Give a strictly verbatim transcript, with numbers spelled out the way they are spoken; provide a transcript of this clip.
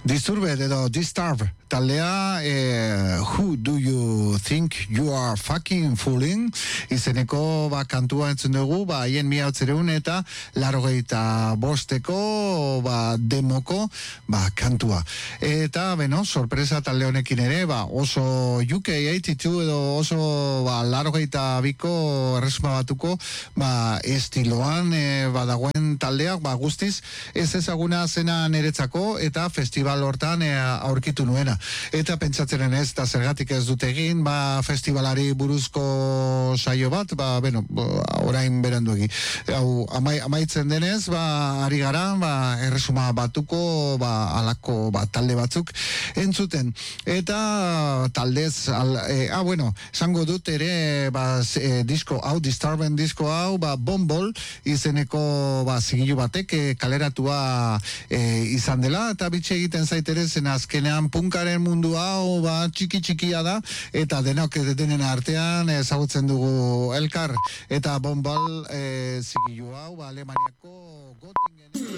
Disturbed edo Disturb taldea, eh, Who do you think you are fucking fooling? Izeneko ba, kantua entzun dugu, ba, haien mila otzereun eta larogeita bosteko ba, demoko ba, kantua. Eta, beno, sorpresa talde honekin ere, ba, oso U K oitenta y dos edo oso ba, larogeita biko erresuma batuko ba, estiloan e, badagoen taldeak ba, guztiz ez ezaguna zena niretzako eta festival hortan e, aurkitu nuena. Eta pentsatzenen ez, eta zergatik ez dut egin, ba, festivalari buruzko saio bat, ba, bueno, orain beranduegi. Hau, amai, amaitzen denez, ba, ari gara, ba, erresuma batuko, ba, alako, ba, talde batzuk entzuten. Eta taldez, al, e, ah, bueno, esango dut ere, ba, e, disko hau, Disturben disko hau, ba, Bombol izeneko, ba, zigilu batek e, kaleratua e, izan dela, eta bitxe egiten zaitere zen azkenean punkaren mundu hau ba, txiki txikia da eta denok denen artean ezagutzen dugu elkar eta Bombol e, zigilu hau ba, Alemaniako Göttingen